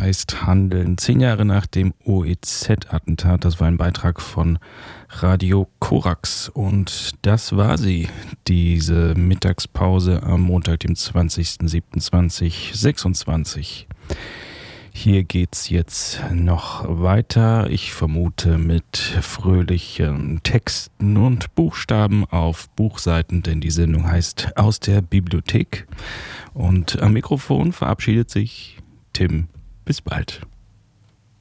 heißt Handeln. 10 Jahre nach dem OEZ-Attentat. Das war ein Beitrag von Radio Korax. Und das war sie, diese Mittagspause am Montag, dem 20.07.2026. Hier geht's jetzt noch weiter. Ich vermute mit fröhlichen Texten und Buchstaben auf Buchseiten, denn die Sendung heißt Aus der Bibliothek. Und am Mikrofon verabschiedet sich Tim. Bis bald.